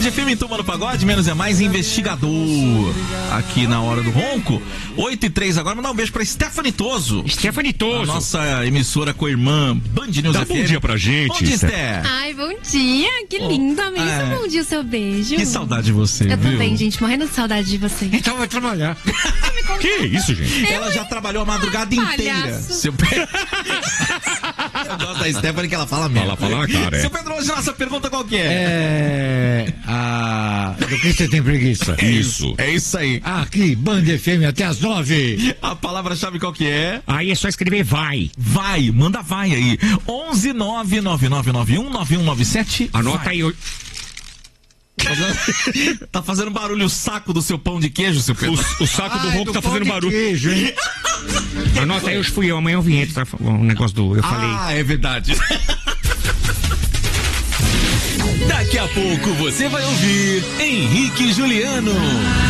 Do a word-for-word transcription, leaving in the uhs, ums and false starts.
Band F M Turma do Pagode, menos é mais investigador. Aqui na hora do ronco. oito e três agora, mandar um beijo pra Stephanie Toso. Stephanie Toso. A nossa emissora co-irmã Band News Dá F M. bom dia pra gente. Bom dia, Sté. Ai, bom dia. Que lindo, amigo. é. Bom dia o seu beijo. Que saudade de você, Eu viu? também, gente, morrendo de saudade de você. Então vai trabalhar. Que isso, gente? Ela já trabalhou a madrugada Ah, inteira. palhaço. Seu Pedro... Eu gosto da Stephanie que ela fala mesmo. Fala, fala, cara. Seu Pedro, hoje nossa pergunta qual que é? É. A... Do que você tem preguiça? É isso. É isso aí. Aqui, Band F M até as nove. A palavra-chave qual que é? Aí é só escrever vai. Vai, manda vai aí. onze nove nove nove nove um nove um nove sete. Anota aí. o- Tá fazendo... tá fazendo barulho o saco do seu pão de queijo, seu Pedro? O, o saco do Ai, ronco do tá pão fazendo de barulho. queijo, hein? Anota aí, hoje fui eu. Amanhã eu vim entrar. O negócio do. Eu falei. Ah, é verdade. Daqui a pouco você vai ouvir Henrique e Juliano.